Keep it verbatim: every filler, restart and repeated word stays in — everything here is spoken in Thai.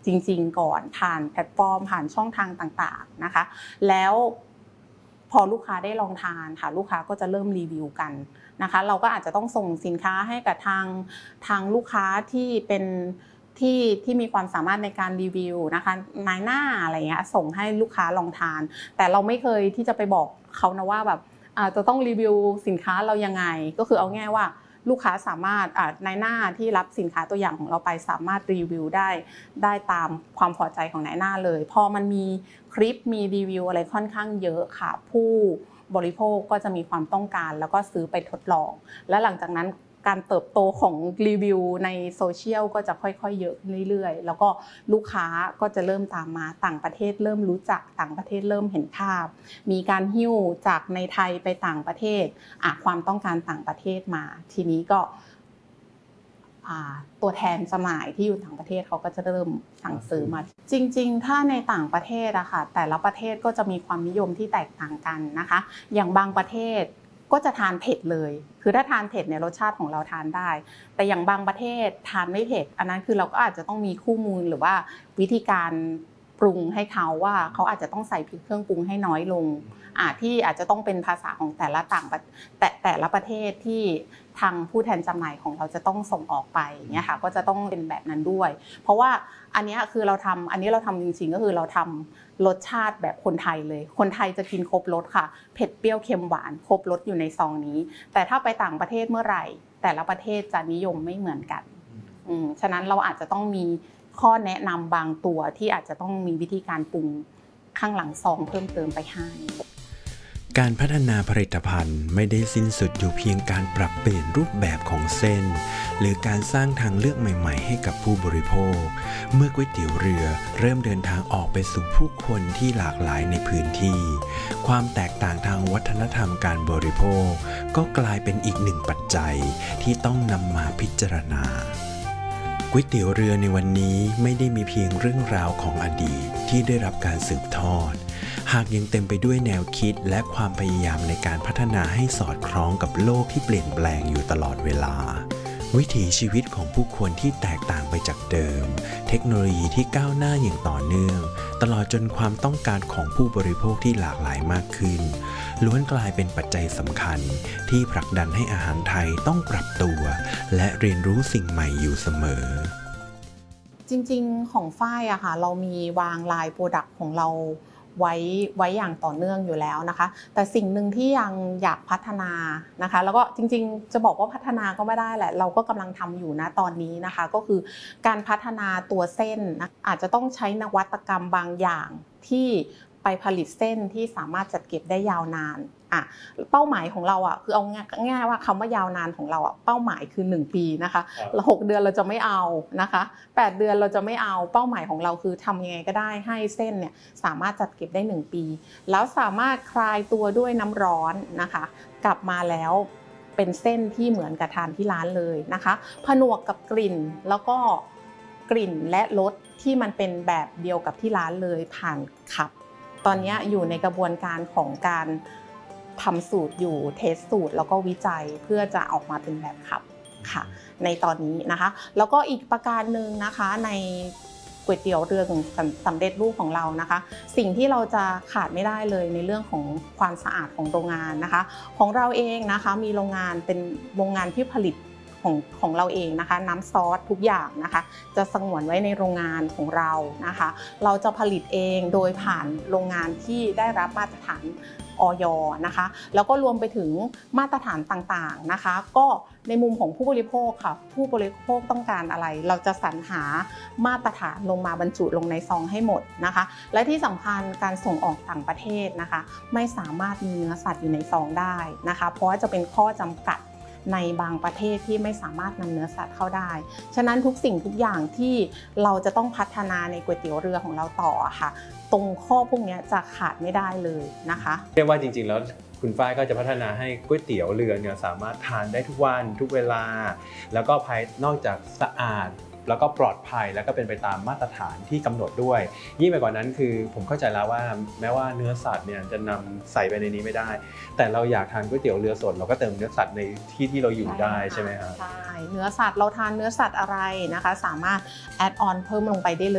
จริงๆก่อนผ่านแพลตฟอร์มผ่านช่องทางต่างๆนะคะแล้วพอลูกค้าได้ลองทานค่ะลูกค้าก็จะเริ่มรีวิวกันนะคะเราก็อาจจะต้องส่งสินค้าให้กับทางทางลูกค้าที่เป็นที่ที่มีความสามารถในการรีวิวนะคะนายหน้าอะไรเงี้ยส่งให้ลูกค้าลองทานแต่เราไม่เคยที่จะไปบอกเขานะว่าแบบจะต้องรีวิวสินค้าเรายังไงก็คือเอาง่ายว่าลูกค้าสามารถนายหน้าที่รับสินค้าตัวอย่างของเราไปสามารถรีวิวได้ได้ตามความพอใจของนายหน้าเลยพอมันมีคลิปมีรีวิวอะไรค่อนข้างเยอะค่ะผู้บริโภคก็จะมีความต้องการแล้วก็ซื้อไปทดลองและหลังจากนั้นการเติบโตของรีวิวในโซเชียลก็จะค่อยๆเยอะเรื่อยๆแล้วก็ลูกค้าก็จะเริ่มตามมาต่างประเทศเริ่มรู้จักต่างประเทศเริ่มเห็นภาพมีการหิ้วจากในไทยไปต่างประเทศอ่ะความต้องการต่างประเทศมาทีนี้ก็ตัวแทนจำหน่ายที่อยู่ต่างประเทศเขาก็จะเริ่มสั่งซื้อมาจริงๆถ้าในต่างประเทศอะค่ะแต่ละประเทศก็จะมีความนิยมที่แตกต่างกันนะคะอย่างบางประเทศก็จะทานเผ็ดเลยคือถ้าทานเผ็ดเนี่ยรสชาติของเราทานได้แต่อย่างบางประเทศทานไม่เผ็ดอันนั้นคือเราก็อาจจะต้องมีคู่มูลหรือว่าวิธีการปรุงให้เขาว่าเขาอาจจะต้องใส่พริกเครื่องปรุงให้น้อยลงอ่าที่อาจจะต้องเป็นภาษาของแต่ละต่างแต่แต่ละประเทศที่ทางผู้แทนจำหน่ายของเราจะต้องส่งออกไปเนี่ยค่ะก็จะต้องเป็นแบบนั้นด้วยเพราะว่าอันนี้คือเราทำอันนี้เราทำจริงๆก็คือเราทำรสชาติแบบคนไทยเลยคนไทยจะกินครบรสค่ะเผ็ดเปรี้ยวเค็มหวานครบรสอยู่ในซองนี้แต่ถ้าไปต่างประเทศเมื่อไหร่แต่ละประเทศจะนิยมไม่เหมือนกันอืมฉะนั้นเราอาจจะต้องมีข้อแนะนำบางตัวที่อาจจะต้องมีวิธีการปรุงข้างหลังซองเพิ่มเติมไปให้การพัฒนาผลิตภัณฑ์ไม่ได้สิ้นสุดอยู่เพียงการปรับเปลี่ยนรูปแบบของเส้นหรือการสร้างทางเลือกใหม่ๆให้กับผู้บริโภคเมื่อก๋วยเตี๋ยวเรือเริ่มเดินทางออกไปสู่ผู้คนที่หลากหลายในพื้นที่ความแตกต่างทางวัฒนธรรมการบริโภคก็กลายเป็นอีกหนึ่งปัจจัยที่ต้องนำมาพิจารณาก๋วยเตี๋ยวเรือในวันนี้ไม่ได้มีเพียงเรื่องราวของอดีตที่ได้รับการสืบทอดหากยังเต็มไปด้วยแนวคิดและความพยายามในการพัฒนาให้สอดคล้องกับโลกที่เปลี่ยนแปลงอยู่ตลอดเวลาวิถีชีวิตของผู้คนที่แตกต่างไปจากเดิมเทคโนโลยีที่ก้าวหน้าอย่างต่อเนื่องตลอดจนความต้องการของผู้บริโภคที่หลากหลายมากขึ้นล้วนกลายเป็นปัจจัยสำคัญที่ผลักดันให้อาหารไทยต้องปรับตัวและเรียนรู้สิ่งใหม่อยู่เสมอจริงๆของฝ้ายอะค่ะเรามีวางลายโปรดักต์ของเราไว้ไว้อย่างต่อเนื่องอยู่แล้วนะคะแต่สิ่งหนึ่งที่ยังอยากพัฒนานะคะแล้วก็จริงๆจะบอกว่าพัฒนาก็ไม่ได้แหละเราก็กำลังทำอยู่นะตอนนี้นะคะก็คือการพัฒนาตัวเส้นนะอาจจะต้องใช้นวัตกรรมบางอย่างที่ไปผลิตเส้นที่สามารถจัดเก็บได้ยาวนานอ่ะเป้าหมายของเราอ่ะคือเอาง่ายๆว่าคำว่ายาวนานของเราอ่ะเป้าหมายคือหนึ่งปีนะคะหกเดือนเราจะไม่เอานะคะแปดเดือนเราจะไม่เอาเป้าหมายของเราคือทำยังไงก็ได้ให้เส้นเนี่ยสามารถจัดเก็บได้หนึ่งปีแล้วสามารถคลายตัวด้วยน้ำร้อนนะคะกลับมาแล้วเป็นเส้นที่เหมือนกับทานที่ร้านเลยนะคะผนวกกับกลิ่นแล้วก็กลิ่นและรสที่มันเป็นแบบเดียวกับที่ร้านเลยผ่านคัพตอนนี้อยู่ในกระบวนการของการทำสูตรอยู่เทสสูตรแล้วก็วิจัยเพื่อจะออกมาเป็นแบบคัพค่ะในตอนนี้นะคะแล้วก็อีกประการหนึ่งนะคะในก๋วยเตี๋ยวเรือสำเร็จรูปของเรานะคะสิ่งที่เราจะขาดไม่ได้เลยในเรื่องของความสะอาดของโรงงานนะคะของเราเองนะคะมีโรงงานเป็นโรงงานที่ผลิตของของเราเองนะคะน้ำซอสทุกอย่างนะคะจะสงวนไว้ในโรงงานของเรานะคะเราจะผลิตเองโดยผ่านโรงงานที่ได้รับมาตรฐานอย.นะคะแล้วก็รวมไปถึงมาตรฐานต่างๆนะคะก็ในมุมของผู้บริโภคค่ะผู้บริโภคต้องการอะไรเราจะสรรหามาตรฐานลงมาบรรจุลงในซองให้หมดนะคะและที่สำคัญการส่งออกต่างประเทศนะคะไม่สามารถมีเนื้อสัตว์อยู่ในซองได้นะคะเพราะว่าจะเป็นข้อจำกัดในบางประเทศที่ไม่สามารถนำเนื้อสัตว์เข้าได้ฉะนั้นทุกสิ่งทุกอย่างที่เราจะต้องพัฒนาในก๋วยเตี๋ยวเรือของเราต่อค่ะตรงข้อพวกนี้จะขาดไม่ได้เลยนะคะเรียกว่าจริงๆแล้วคุณฝ้ายก็จะพัฒนาให้ก๋วยเตี๋ยวเรือเนี่ยสามารถทานได้ทุกวันทุกเวลาแล้วก็ภายนอกจากสะอาดแล้วก็ปลอดภัยแล้วก็เป็นไปตามมาตรฐานที่กำหนดด้วยยิ่งไปกว่านั้นคือผมเข้าใจแล้วว่าแม้ว่าเนื้อสัตว์เนี่ยจะนำใส่ไปในนี้ไม่ได้แต่เราอยากทานก๋วยเตี๋ยวเรือสดเราก็เติมเนื้อสัตว์ในที่ที่เราอยู่ได้ใช่ไหมครับใช่เนื้อสัตว์เราทานเนื้อสัตว์อะไรนะคะสามารถแอดออนเพิ่มลงไปได้เลย